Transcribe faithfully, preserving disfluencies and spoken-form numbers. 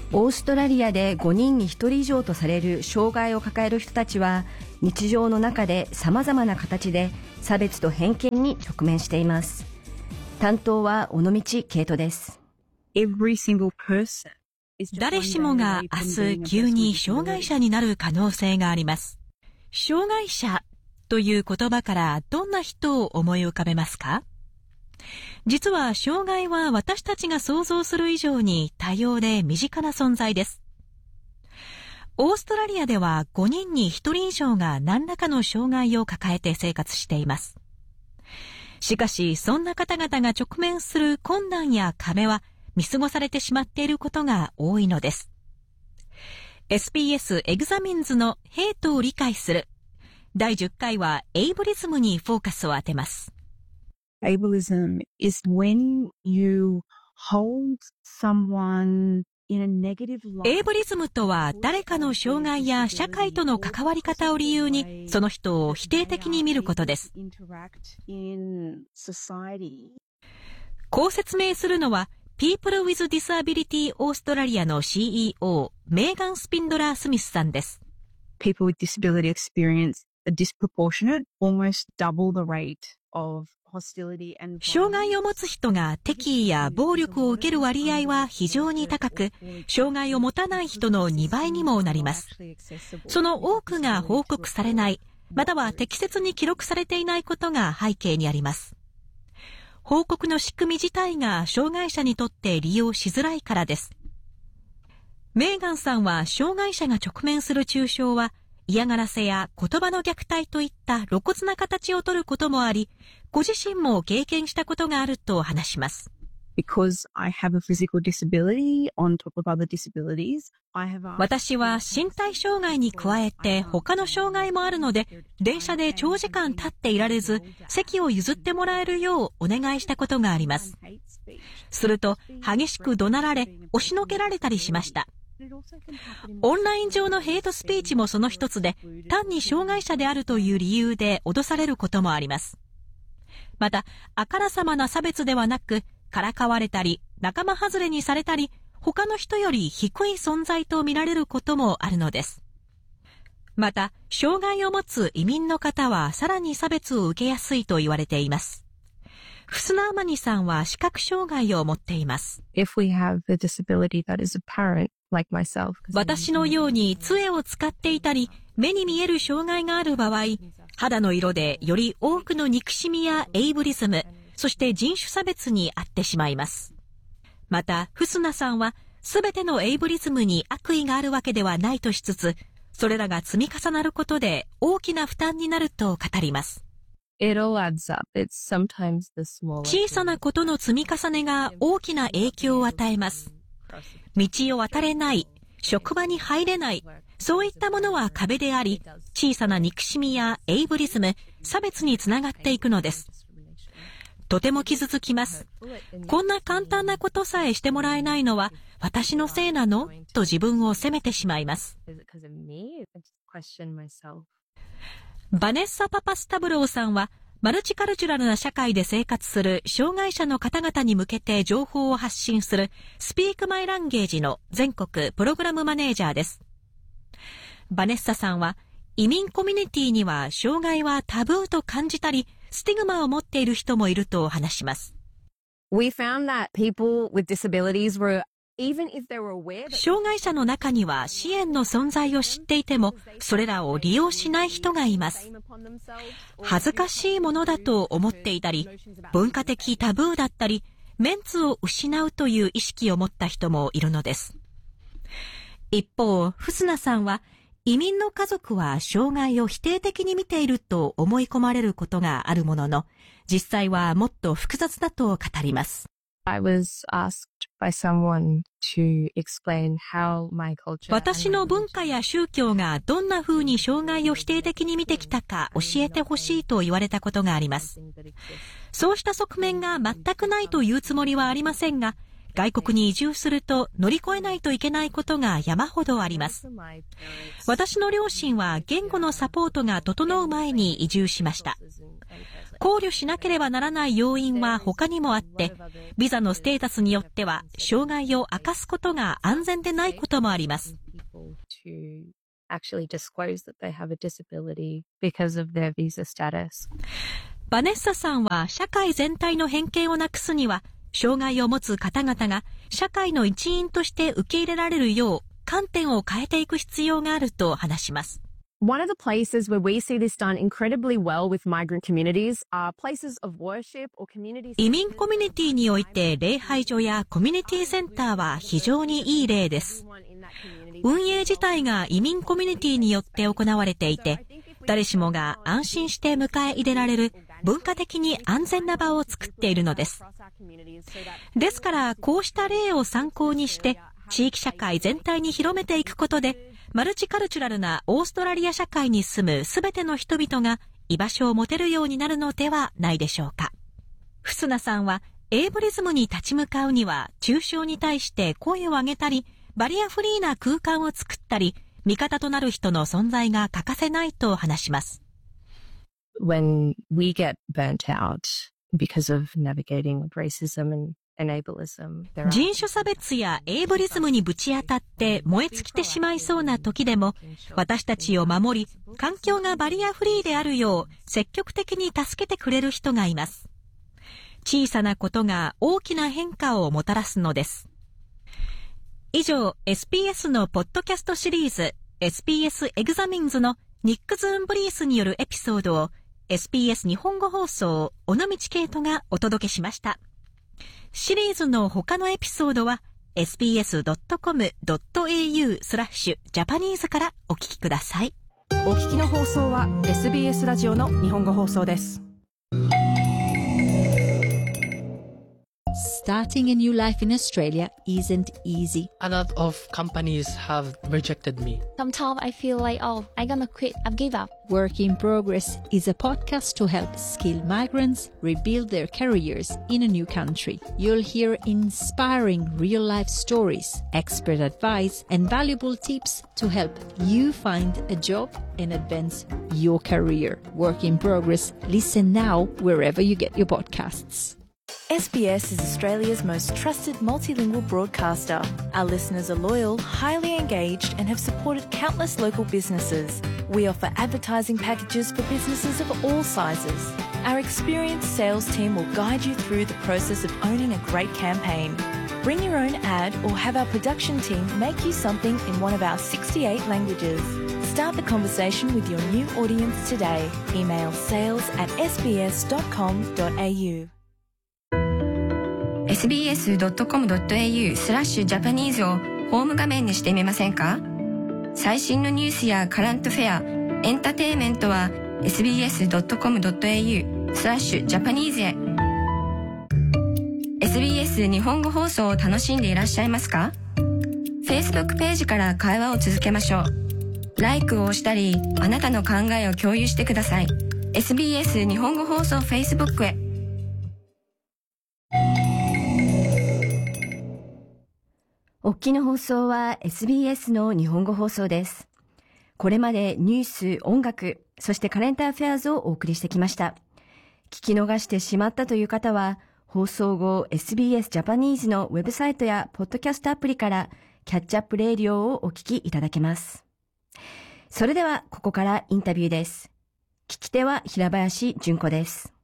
オーストラリアでごにんにひとり以上とされる障害を抱える人たちは、日常の中で様々な形で差別と偏見に直面しています。担当は尾道ケイトです。 誰しもが明日急に障害者になる可能性があります。障害者という言葉からどんな人を思い浮かべますか？実は障害は私たちが想像する以上に多様で身近な存在です。オーストラリアではごにんにひとり以上が何らかの障害を抱えて生活しています。しかしそんな方々が直面する困難や壁は見過ごされてしまっていることが多いのです。エスピーエス エグザミンズのヘイトを理解するだいじゅっかいはエイブリズムにフォーカスを当てます。 Ableism is when you hold someone in a negative light. エイブリズムとは誰かの障害や社会との関わり方を理由にその人を否定的に見ることです。こう説明するのはPeople with Disability Australia の シーイーオー メーガン・スピンドラー・スミスさんです。 People with disability experience a disproportionate, almost double the rate of hostility and violence. 障害を持つ人が敵意や暴力を受ける割合は非常に高く、障害を持たない人のにばいにもなります。その多くが報告されない、または適切に記録されていないことが背景にあります。報告の仕組み自体が障害者にとって利用しづらいからです。メーガンさんは障害者が直面する中傷は嫌がらせや言葉の虐待といった露骨な形をとることもあり、ご自身も経験したことがあると話します。 Because I have a physical disability on top of other disabilities, I have asked... 私は身体障害に加えて他の障害もあるので、電車で長時間立っていられず、席を譲ってもらえるようお願いしたことがあります。すると、激しく怒鳴られ、押しのけられたりしました。オンライン上のヘイトスピーチもその一つで、単に障害者であるという理由で脅されることもあります。また、あからさまな差別ではなく、からかわれたり、仲間外れにされたり、他の人より低い存在と見られることもあるのです。また、障害を持つ移民の方はさらに差別を受けやすいと言われています。フスナーマニさんは視覚障害を持っています。 If we have a disability that is apparent, like myself, 私のように杖を使っていたり、目に見える障害がある場合、肌の色でより多くの憎しみやエイブリズム、そして人種差別に遭ってしまいます。また、フスナさんは、すべてのエイブリズムに悪意があるわけではないとしつつ、それらが積み重なることで大きな負担になると語ります。 It all adds up. It's sometimes the small... 小さなことの積み重ねが大きな影響を与えます。道を渡れない、職場に入れない、そういったものは壁であり、小さな憎しみやエイブリズム、差別につながっていくのです。とても傷つきます。こんな簡単なことさえしてもらえないのは私のせいなの？と自分を責めてしまいます。バネッサ・パパスタブローさんはマルチカルチュラルな社会で生活する障害者の方々に向けて情報を発信するスピークマイランゲージの全国プログラムマネージャーです。バネッサさんは移民コミュニティには障害はタブーと感じたりスティグマを持っている人もいると話します。 We found that people with disabilities were even if they were aware that 障害者の中には支援の存在を知っていてもそれらを利用しない人がいます。恥ずかしいものだと思っていたり、文化的タブーだったり、メンツを失うという意識を持った人もいるのです。一方、フスナさんは移民の家族は障害を否定的に見ていると思い込まれることがあるものの、実際はもっと複雑だと語ります。 I was asked by someone to explain how my culture... 私の文化や宗教がどんな風に障害を否定的に見てきたか教えてほしいと言われたことがあります。そうした側面が全くないというつもりはありませんが、外国に移住すると乗り越えないといけないことが山ほどあります。私の両親は言語のサポートが整う前に移住しました。 考慮しなければならない要因は他にもあって、ビザのステータスによっては障害を明かすことが安全でないこともあります。 actually disclose that they have a disability because of their visa status. バネッサさんは社会全体の偏見をなくすには、障害を持つ方々が社会の一員として受け入れられるよう観点を変えていく必要があると話します。 One of the places where we see this done incredibly well with migrant communities are places of worship or community. 移民コミュニティにおいて礼拝所やコミュニティセンターは非常にいい例です。運営自体が移民コミュニティによって行われていて、誰しもが安心して迎え入れられる文化的に安全な場を作っているのです。ですからこうした例を参考にして地域社会全体に広めていくことで、マルチカルチュラルなオーストラリア社会に住むすべての人々が居場所を持てるようになるのではないでしょうか。フスナさんはエイブリズムに立ち向かうには中傷に対して声を上げたり、バリアフリーな空間を作ったり、味方となる人の存在が欠かせないと話します。 When we get burnt out because of navigating racism and人種差別やエイブリズムにぶち当たって燃え尽きてしまいそうな時でも、私たちを守り、環境がバリアフリーであるよう積極的に助けてくれる人がいます。小さなことが大きな変化をもたらすのです。以上、エスピーエス のポッドキャストシリーズ エスピーエス エグザミンズのニック・ズーンブリースによるエピソードを エスピーエス 日本語放送尾道ケイトがお届けしました。シリーズの他のエピソードは エスビーエスドットコムドットエーユー スラッシュジャパニーズからお聞きください。 お聞きの放送は エスビーエス ラジオの日本語放送です。 Starting a new life in Australia isn't easy. A lot of companies have rejected me. Sometimes I feel like, oh, I'm gonna quit, I've give up. Work in Progress is a podcast to help skilled migrants rebuild their careers in a new country. You'll hear inspiring real-life stories, expert advice, and valuable tips to help you find a job and advance your career. Work in Progress. Listen now wherever you get your podcasts. S B S is Australia's most trusted multilingual broadcaster. Our listeners are loyal, highly engaged, and have supported countless local businesses. We offer advertising packages for businesses of all sizes. Our experienced sales team will guide you through the process of owning a great campaign. Bring your own ad or have our production team make you something in one of our sixty-eight languages. Start the conversation with your new audience today. Email sales at s b s dot com dot a u エスビーエスドットコムドットエーユー スラッシュジャパニーズをホーム画面にしてみませんか？最新のニュースやカラントフェア、エンターテインメントは エスビーエスドットコムドットエーユー スラッシュジャパニーズへ。エスビーエス 日本語放送を楽しんでいらっしゃいますか？ Facebook ページから会話を続けましょう。ライクを押したり、あなたの考えを共有してください。エスビーエス 日本語放送 Facebook へ。おっきの放送は エスビーエス の日本語放送です。これまでニュース、音楽、そしてカレンターフェアーズをお送りしてきました。聞き逃してしまったという方は、放送後 エスビーエス ジャパニーズのウェブサイトやポッドキャストアプリからキャッチアップレディオをお聞きいただけます。それではここからインタビューです。聞き手は平林純子です。